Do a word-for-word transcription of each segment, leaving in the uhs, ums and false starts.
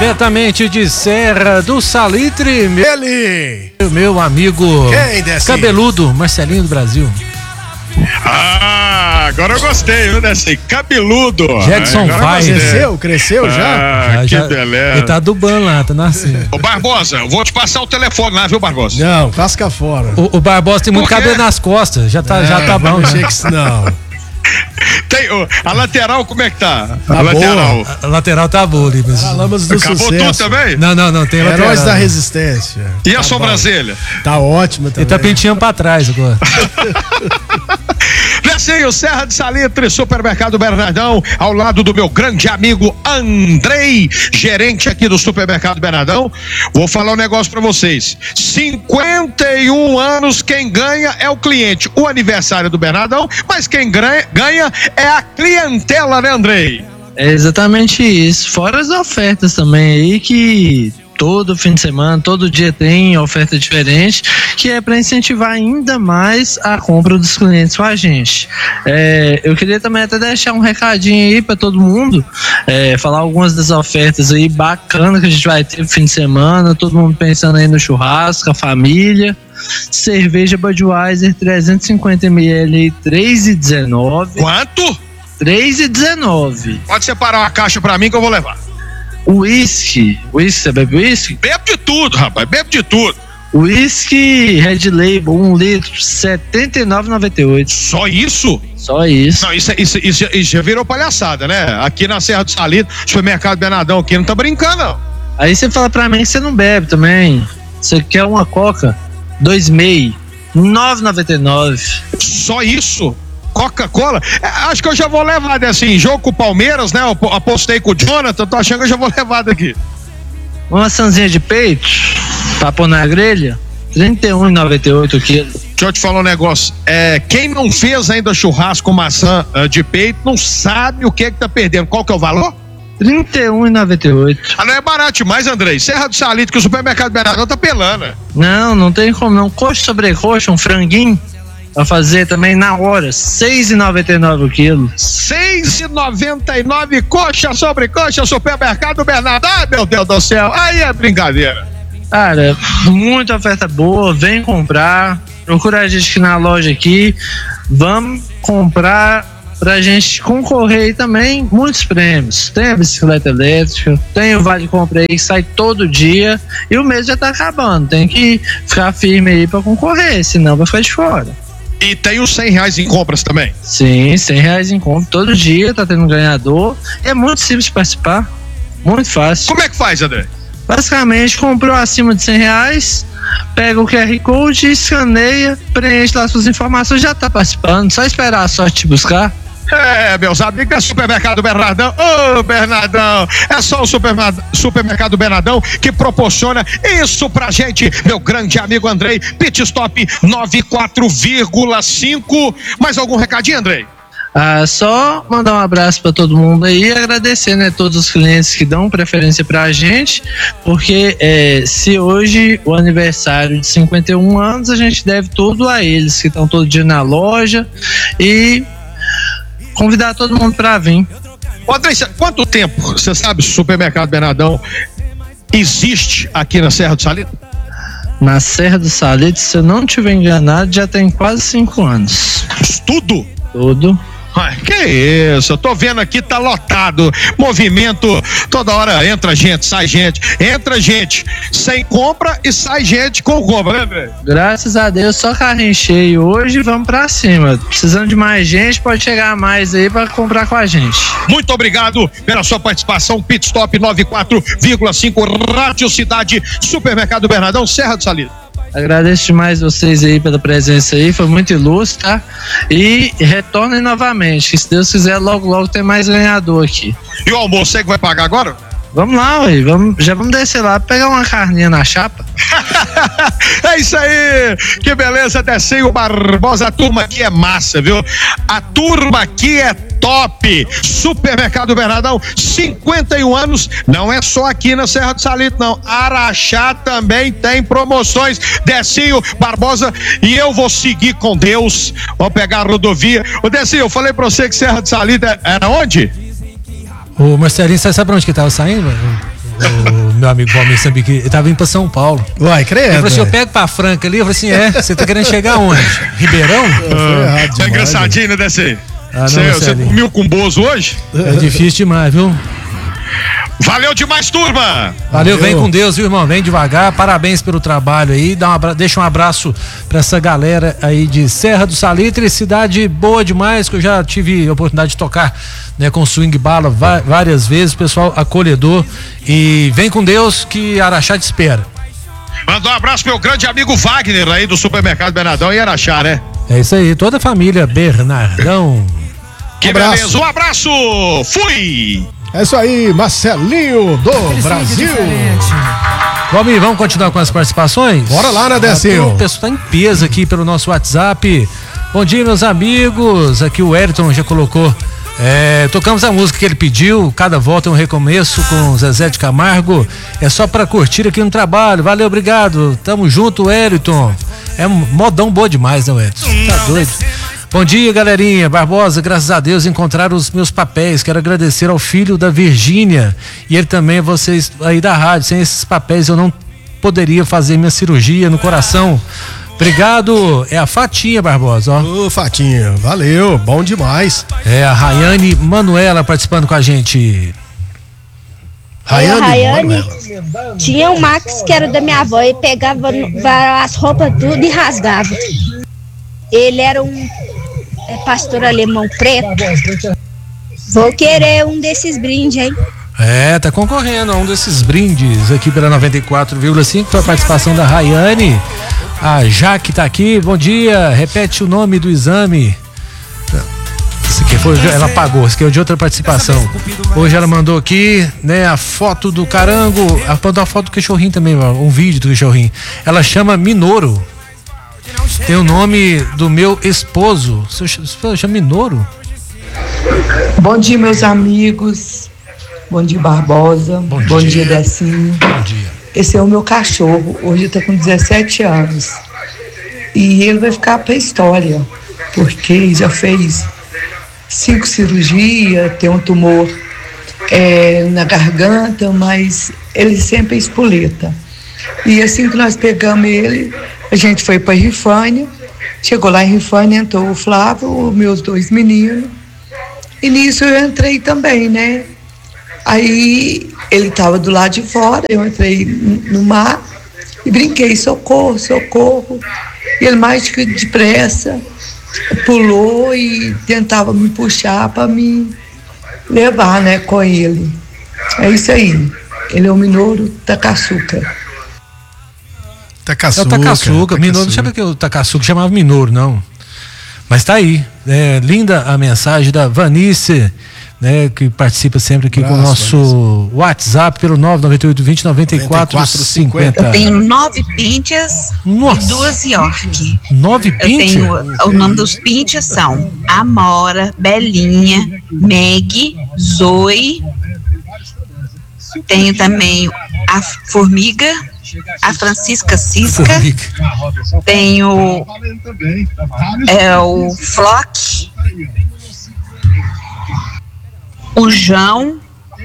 Diretamente de Serra do Salitre, meu, Ele! meu amigo Quem, Decinho? cabeludo, Marcelinho do Brasil. Ah, agora eu gostei, viu, Decinho? Cabeludo. Jackson vai. Cresceu, cresceu já? Ah, Já, que já, beleza. ele tá adubando lá, tá nascendo. Ô, Barbosa, eu vou te passar o telefone lá, viu, Barbosa? Não, casca fora. O, o Barbosa tem muito Por quê? cabelo nas costas, já tá, já tá bom. Não mexer Né? com isso, não. Tem, ô, a lateral, como é que tá? Tá a lateral. boa. A lateral tá boa ali, mas... Falamos do Acabou sucesso. tudo também? Não, não, não, tem lateral. Heróis da Resistência. E Tá a sobrancelha? bom. Tá ótima também. Ele tá penteando pra trás agora. Decinho, Serra de Salitre, Supermercado Bernardão, ao lado do meu grande amigo Andrei, gerente aqui do Supermercado Bernardão. Vou falar um negócio pra vocês. cinquenta e um anos, quem ganha é o cliente. O aniversário do Bernardão, mas quem ganha é a clientela, né, Andrei? É exatamente isso. Fora as ofertas também aí que todo fim de semana, todo dia tem oferta diferente, que é para incentivar ainda mais a compra dos clientes com a gente. É, eu queria também até deixar um recadinho aí para todo mundo, é, falar algumas das ofertas aí bacanas que a gente vai ter no fim de semana, todo mundo pensando aí no churrasco, a família. Cerveja Budweiser trezentos e cinquenta mililitros, três reais e dezenove centavos. Quanto? três reais e dezenove centavos. Pode separar uma caixa pra mim que eu vou levar. Whisky, whisky, você bebe whisky? Bebo de tudo, rapaz, bebo de tudo. Whisky Red Label, um litro, setenta e nove reais e noventa e oito centavos. Só isso? Só isso. Não, isso, isso, isso, isso já virou palhaçada, né? Aqui na Serra do Salitre, Supermercado Bernardão aqui não tá brincando, não. Aí você fala pra mim que você não bebe também. Você quer uma Coca? dois meio, nove reais e noventa e nove centavos. Só isso? Coca-Cola? É, acho que eu já vou levar assim, jogo com o Palmeiras, né? Eu apostei com o Jonathan, tô achando que eu já vou levar daqui. Uma maçãzinha de peito, pra pôr na grelha, trinta e um reais e noventa e oito quilos. Deixa eu te falar um negócio. É, quem não fez ainda churrasco com maçã uh, de peito não sabe o que é que tá perdendo. Qual que é o valor? trinta e um reais e noventa e oito centavos. Ah, não é barato demais, Andrei. Serra do Salitre, que o Supermercado Bernardão tá pelando. Não, não tem como não. Coxa sobre coxa, um franguinho pra fazer também na hora, seis reais e noventa e nove centavos o quilo. seis reais e noventa e nove centavos, coxa sobre coxa, Supermercado Bernardão. Ai, meu Deus do céu, aí é brincadeira. Cara, muita oferta boa, vem comprar, procura a gente aqui na loja aqui, vamos comprar pra gente concorrer aí também muitos prêmios. Tem a bicicleta elétrica, tem o Vale Compra aí que sai todo dia e o mês já tá acabando, tem que ficar firme aí pra concorrer, senão vai ficar de fora. E tem os cem reais em compras também. Sim, cem reais em compra todo dia, tá tendo um ganhador. É muito simples de participar, muito fácil. Como é que faz, André? Basicamente, comprou acima de cem reais, pega o Q R Code, escaneia, preenche lá suas informações, já tá participando, só esperar a sorte te buscar. É, meus amigos, é Supermercado Bernardão. Ô, oh, Bernardão, é só o Supermer- Supermercado Bernardão que proporciona isso pra gente, meu grande amigo Andrei. Pit Stop noventa e quatro vírgula cinco. Mais algum recadinho, Andrei? Ah, só mandar um abraço para todo mundo aí e agradecer, né, todos os clientes que dão preferência pra gente, porque é, se hoje o aniversário de cinquenta e um anos, a gente deve tudo a eles que estão todo dia na loja e convidar todo mundo para vir. Ô, Andrei, quanto tempo, você sabe, o Supermercado Bernardão existe aqui na Serra do Salitre? Na Serra do Salitre, se eu não estiver enganado, já tem quase cinco anos. Tudo? Tudo. Ai, que isso, eu tô vendo aqui, tá lotado, movimento, toda hora entra gente, sai gente, entra gente, sem compra e sai gente com compra, né, velho? Graças a Deus, só carrinho cheio hoje, vamos pra cima. Precisando de mais gente, pode chegar mais aí pra comprar com a gente. Muito obrigado pela sua participação, Pit Stop noventa e quatro vírgula cinco, Rádio Cidade, Supermercado Bernardão, Serra do Salitre. Agradeço demais vocês aí pela presença aí, foi muito ilustre, tá? E retornem novamente, que se Deus quiser, logo, logo tem mais ganhador aqui. E o almoço, você que vai pagar agora? Vamos lá, ué, vamos, já vamos descer lá, pegar uma carninha na chapa. É isso aí, que beleza, Decinho Barbosa, a turma aqui é massa, viu? A turma aqui é top. Supermercado Bernardão, cinquenta e um anos, não é só aqui na Serra do Salitre, não. Araxá também tem promoções. Decinho Barbosa, e eu vou seguir com Deus, vou pegar a rodovia. Ô Decinho, eu falei pra você que Serra do Salitre era onde? O Marcelinho, você sabe pra onde que tava saindo? o meu amigo Valmir Sambique, ele tava indo pra São Paulo. Uai, credo. Ele falou assim, eu é. pego pra Franca ali, eu falei assim, é, você tá querendo chegar onde? Ribeirão? Foi errado Você é demais, engraçadinho, né, Desse? Ah, não, Você você Marcelinho. comiu com bozo hoje? É difícil demais, viu? Valeu demais, turma! Valeu, Valeu. vem com Deus, viu, irmão? Vem devagar, parabéns pelo trabalho aí. Dá um abra... Deixa um abraço pra essa galera aí de Serra do Salitre, cidade boa demais, que eu já tive a oportunidade de tocar, né, com swing bala va- várias vezes, pessoal acolhedor. E vem com Deus que Araxá te espera. Mandar um abraço pro meu grande amigo Wagner aí do Supermercado Bernardão em Araxá, né? É isso aí, toda a família Bernardão. Que Abraço. beleza, um abraço! Fui! É isso aí, Marcelinho do Brasil. Valmir, vamos continuar com as participações? Bora lá, né, Ah, Decinho? O pessoal tá em peso aqui pelo nosso WhatsApp. Bom dia, meus amigos. Aqui o Ayrton já colocou. É, tocamos a música que ele pediu. Cada volta é um recomeço com Zezé de Camargo. É só pra curtir aqui no trabalho. Valeu, obrigado. Tamo junto, Ayrton. É um modão boa demais, né, Ayrton? Tá doido. Bom dia, galerinha. Barbosa, graças a Deus encontraram os meus papéis. Quero agradecer ao filho da Virgínia e ele também a vocês aí da rádio. Sem esses papéis eu não poderia fazer minha cirurgia no coração. Obrigado. É a Fatinha, Barbosa, ó. Ô, Fatinha, valeu, bom demais. É a Rayane Manuela participando com a gente. Rayane, Rayane, Manuela. tinha o Max que era da minha avó e pegava no- va- as roupas tudo e rasgava. Ele era um é, pastor alemão preto. Vou querer um desses brindes, hein? É, tá concorrendo a um desses brindes aqui pela noventa e quatro vírgula cinco. Foi a participação da Rayane. A Jaque tá aqui. Bom dia. Repete o nome do exame. Esse aqui foi, ela apagou, esse aqui é de outra participação. Hoje ela mandou aqui, né, a foto do carango. Ela mandou a foto do cachorrinho também, um vídeo do cachorrinho. Ela chama Minoro. Tem o nome do meu esposo. Você chama Minoro? Bom dia, meus amigos. Bom dia, Barbosa. Bom Bom, dia. dia, Decinho. Bom dia. Esse é o meu cachorro. Hoje está com dezessete anos. E ele vai ficar para a história, porque já fez cinco cirurgias, tem um tumor é, na garganta, mas ele sempre é espoleta. E assim que nós pegamos ele, a gente foi para Rifânia. Chegou lá em Rifânia, entrou o Flávio, os meus dois meninos. E nisso eu entrei também, né? Aí ele estava do lado de fora, eu entrei no mar e brinquei, socorro, socorro. E ele mais que depressa pulou e tentava me puxar para me levar, né, com ele. É isso aí. Ele é o Minoro Takasuka. É Takasuka. o Takasuka. Minoro, não sabe que o Takasuka chamava Minoro, não. Mas tá aí. É, linda a mensagem da Vanice, né, que participa sempre aqui Abraço, com o nosso Vanice. WhatsApp pelo nove nove oito dois zero nove quatro cinco zero. Eu tenho nove pinchas Nossa. e duas York. Nove Eu pinches? tenho, o nome dos pinchas são Amora, Belinha, Meg, Zoe. Tenho também a Formiga, a Francisca Cisca. Formiga. Tenho é, o Flock, o João,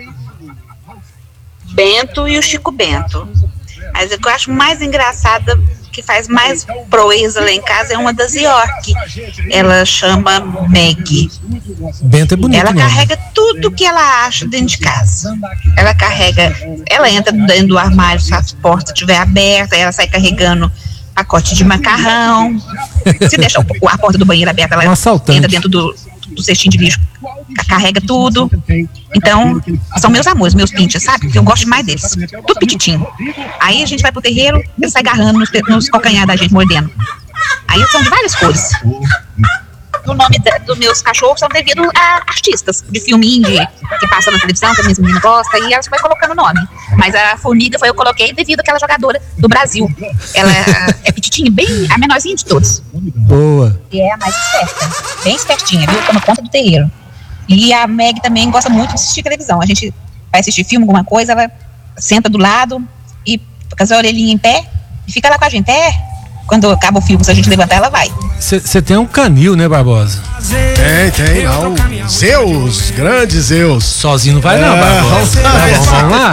Bento e o Chico Bento. Mas o que eu acho mais engraçada, que faz mais proeza lá em casa, é uma das York. Ela chama Meg. Bento é bonito, Ela né? carrega tudo que ela acha dentro de casa. Ela carrega, ela entra dentro do armário se a porta estiver aberta, ela sai carregando pacote de macarrão. Se deixa o- a porta do banheiro aberta, ela Um assaltante. entra dentro do, do cestinho de lixo, carrega tudo. Então, são meus amores, meus pinches, sabe? Eu gosto demais deles. Tudo petitinho. Aí a gente vai pro terreiro, ele sai agarrando nos, pe- nos calcanhar da gente, mordendo. Aí são de várias cores. O nome da- dos meus cachorros são devido a artistas de filminho de, que passa na televisão, que a minha menina gosta, e elas vai colocando o nome. Mas a Formiga foi eu coloquei devido àquela jogadora do Brasil. Ela é petitinha, bem a menorzinha de todos. Boa. E é a mais esperta, bem espertinha, viu? Toma conta do terreiro. E a Meg também gosta muito de assistir televisão. A gente vai assistir filme, alguma coisa, ela senta do lado e com as orelhinhas em pé e fica lá com a gente. É, quando acaba o filme, se a gente levantar, ela vai. Você tem um canil, né, Barbosa? Tem, tem, lá o Zeus, grande Zeus. Sozinho não vai, não, É, Barbosa. vamos lá. Tá bom, vamos lá.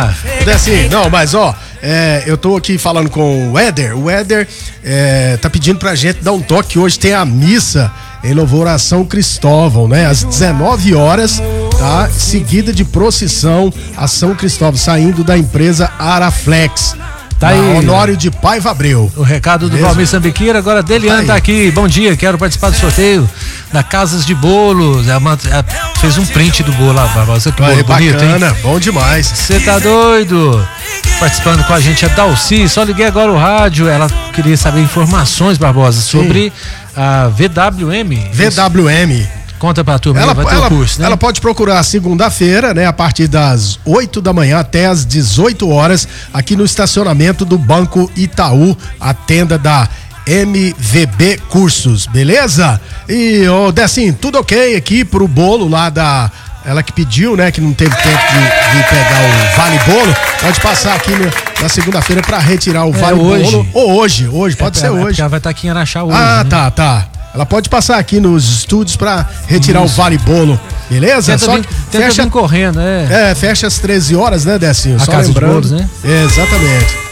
Decinho, não, mas ó, é, eu tô aqui falando com o Éder. O Éder é, tá pedindo pra gente dar um toque. Hoje tem a missa em louvor a São Cristóvão, né? Às dezenove horas, tá? Seguida de procissão a São Cristóvão, saindo da empresa Araflex. Tá aí. Honório de Paiva Abreu. O recado do Mesmo? Valmir Sambiqueira. Agora Deliane tá aqui. Bom dia, quero participar do sorteio da Casas de Bolos. Ela, ela fez um print do bolo lá, Barbosa. Que bolo bonito, bacana, hein? Bom demais. Você tá doido? Participando com a gente é Dalci. Só liguei agora o rádio. Ela queria saber informações, Barbosa, sobre a V W M. V W M. Conta pra turma, ela, vai ter ela, o curso, né? Ela pode procurar segunda-feira, né? A partir das oito da manhã até as dezoito horas, aqui no estacionamento do Banco Itaú, a tenda da M V B Cursos, beleza? E, ô, Decinho, tudo ok aqui pro bolo lá da... Ela que pediu, né? Que não teve tempo de, de pegar o Vale Bolo. Pode passar aqui no, na segunda-feira pra retirar o É, Vale hoje. Bolo. Ou hoje, hoje, pode É, ser é, hoje. porque ela vai estar aqui em Araxá hoje. Ah, né? tá, tá. Ela pode passar aqui nos estúdios pra retirar Isso. o Vale Bolo, beleza? Tenta, Só vir, que tenta fecha, vir correndo, né? é, fecha às treze horas, né, Decinho? A Só Casa de lembrando. Bolos, né? É, exatamente.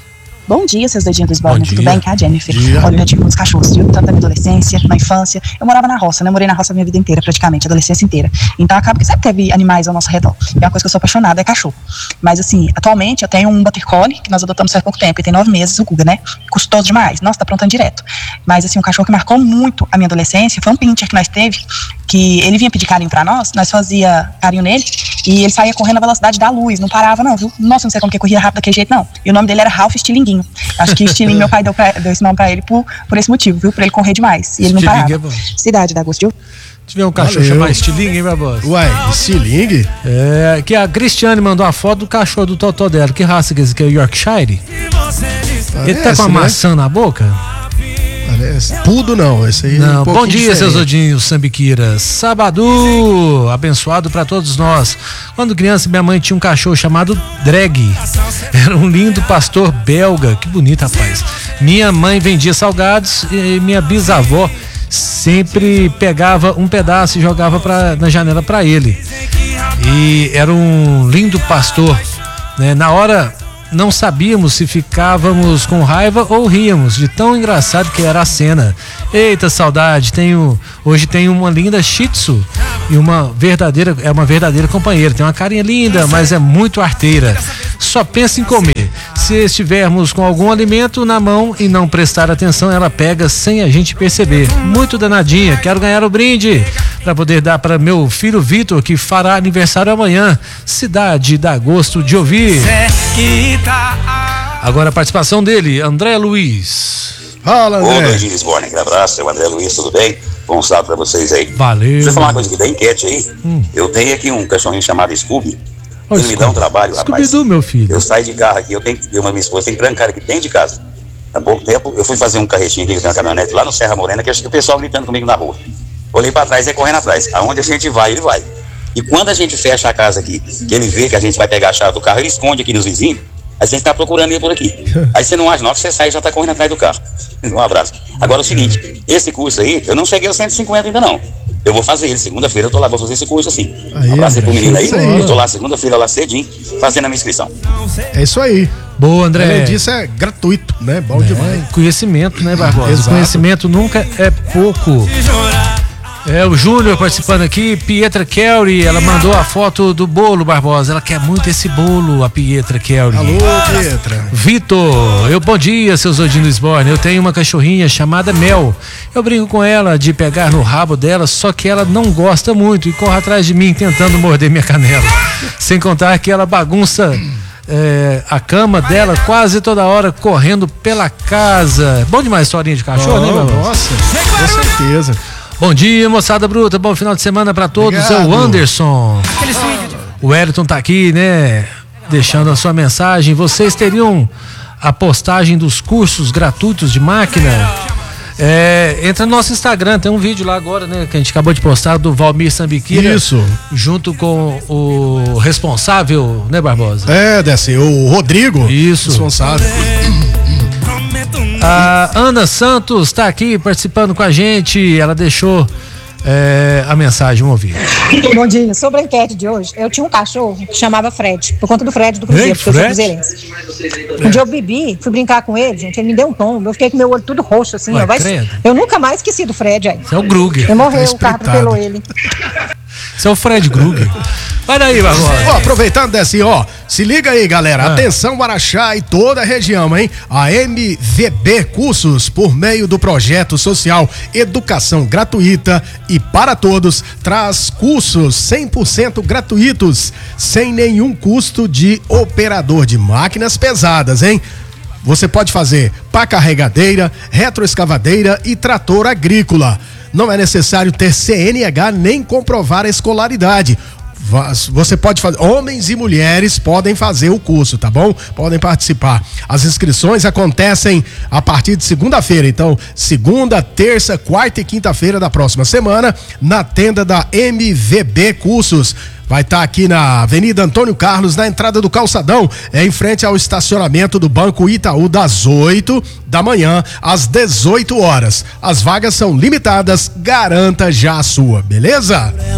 Bom dia, seus dedinhos do Bom esborne, tudo dia. bem? Que é a Jennifer. Dia. Olha, eu tive muitos cachorros, viu? Tanto na minha adolescência, na infância. Eu morava na roça, né? Eu morei na roça a minha vida inteira, praticamente, a adolescência inteira. Então acaba que sempre teve animais ao nosso redor. É uma coisa que eu sou apaixonada, é cachorro. Mas assim, atualmente eu tenho um Border Collie, que nós adotamos faz pouco tempo, e tem nove meses, o Guga, né? Custoso demais. Nossa, tá aprontando direto. Mas assim, um cachorro que marcou muito a minha adolescência foi um pincher que nós teve, que ele vinha pedir carinho pra nós, nós fazia carinho nele, e ele saía correndo na velocidade da luz, não parava não, viu? Nossa, não sei como que corria rápido daquele jeito, não. E o nome dele era Ralph Estilinguinho. Acho que Estilingue, meu pai deu, pra, deu esse nome pra ele por, por esse motivo, viu? Pra ele correr demais. E ele não Estilingue parava. é bom. Cidade da Agostinho. Tiver um cachorro Valeu. chamado Estilingue, hein, Barbosa? Ué, estilingue? É, que a Cristiane mandou a foto do cachorro do totó dela. Que raça que é esse aqui? É o Yorkshire? Ele tá com a né? maçã na boca? Parece. Pudo não, esse aí é um Não, bom pouquinho dia, seus diferente. odinhos sambiquiras. Sabadu, abençoado pra todos nós. Quando criança, minha mãe tinha um cachorro chamado Drag. Era um lindo pastor belga. Que bonito, rapaz. Minha mãe vendia salgados e minha bisavó sempre pegava um pedaço e jogava pra, na janela pra ele. E era um lindo pastor, né? Na hora não sabíamos se ficávamos com raiva ou ríamos de tão engraçado que era a cena. Eita, saudade, tenho, hoje tenho uma linda Shih Tzu e uma verdadeira, é uma verdadeira companheira, tem uma carinha linda, mas é muito arteira, só pensa em comer. Se estivermos com algum alimento na mão e não prestar atenção, ela pega sem a gente perceber. Muito danadinha, quero ganhar o brinde para poder dar para meu filho Vitor, que fará aniversário amanhã. Cidade dá gosto de ouvir. Agora a participação dele, André Luiz. Fala, Ô, André. Doidinho Lisboa, um abraço, é o André Luiz, tudo bem? Bom sábado pra vocês aí. Valeu. Deixa eu falar uma coisa aqui da enquete aí. Hum. Eu tenho aqui um cachorrinho chamado Scooby. Ô, Ele me dá um Scooby. trabalho, rapaz. Scooby-Doo, meu filho. Eu saio de carro aqui, eu tenho que, eu, minha esposa tem que trancar aqui dentro de casa. Há pouco tempo, eu fui fazer um carretinho aqui, na caminhonete lá no Serra Morena, que acho que o pessoal gritando comigo na rua. Olhei pra trás e é correndo atrás. Aonde a gente vai, ele vai. E quando a gente fecha a casa aqui, que ele vê que a gente vai pegar a chave do carro, ele esconde aqui nos vizinhos, aí você tá procurando ele por aqui. Aí você não acha, não, que você sai e já tá correndo atrás do carro. Um abraço. Agora é o seguinte, esse curso aí, eu não cheguei aos cento e cinquenta ainda não. Eu vou fazer ele, segunda-feira eu tô lá, vou fazer esse curso assim. Aí, Um abraço aí pro André, menino aí, isso aí. eu tô lá segunda-feira lá cedinho, fazendo a minha inscrição. É isso aí. Boa, André. Além disso, é gratuito, né? Bom demais. Conhecimento, né, Barbosa? Exato. Conhecimento nunca é pouco. É, o Júnior participando aqui, Pietra Kelly, ela mandou a foto do bolo, Barbosa. Ela quer muito esse bolo, a Pietra Kelly. Alô, Pietra. Vitor, eu bom dia, seus Odinho Lisboa. Eu tenho uma cachorrinha chamada Mel. Eu brinco com ela de pegar no rabo dela, só que ela não gosta muito e corre atrás de mim tentando morder minha canela. Sem contar que ela bagunça é, a cama dela quase toda hora, correndo pela casa. Bom demais a historinha de cachorro, né, Oh, Barbosa? nossa, com certeza. Bom dia, moçada bruta. Bom final de semana pra todos. É o Obrigado. Anderson. O Wellington tá aqui, né? Deixando a sua mensagem. Vocês teriam a postagem dos cursos gratuitos de máquina? É, entra no nosso Instagram, tem um vídeo lá agora, né? Que a gente acabou de postar do Valmir Sambiquira. Isso. Junto com o responsável, né, Barbosa? É, desce, o Rodrigo. Isso. Responsável. A Ana Santos está aqui participando com a gente. Ela deixou é, a mensagem, vamos ouvir. Bom dia. Sobre a enquete de hoje, eu tinha um cachorro que chamava Fred, por conta do Fred do Cruzeiro, Ei, porque Fred? eu sou cruzeirense. Um dia eu bebi, fui brincar com ele, gente, ele me deu um tombo, eu fiquei com meu olho tudo roxo, assim, Ué, ó, vai- credo. eu nunca mais esqueci do Fred aí. Isso é o Gruger. Ele morreu, Tá o carro espritado. atropelou ele. Isso é o Fred Gruger. Vai daí, Barbosa. Ó, aproveitando desse, ó, se liga aí, galera. Ah. Atenção, Araxá e toda a região, hein? A M V B Cursos, por meio do projeto social Educação Gratuita e para Todos, traz cursos cem por cento gratuitos, sem nenhum custo de operador de máquinas pesadas, hein? Você pode fazer pá carregadeira, retroescavadeira e trator agrícola. Não é necessário ter C N H nem comprovar a escolaridade. Você pode fazer, homens e mulheres podem fazer o curso, tá bom? Podem participar. As inscrições acontecem a partir de segunda-feira, então, segunda, terça, quarta e quinta-feira da próxima semana, na tenda da M V B Cursos. Vai estar aqui na Avenida Antônio Carlos, na entrada do Calçadão, é em frente ao estacionamento do Banco Itaú, das oito da manhã às dezoito horas. As vagas são limitadas, garanta já a sua, beleza?